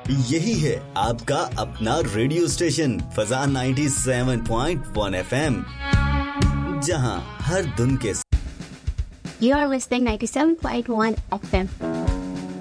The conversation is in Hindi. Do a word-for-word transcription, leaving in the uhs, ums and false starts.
यही है आपका अपना radio station Fazan ninety seven point one FM, जहां हर धुन के You are listening ninety-seven point one F M.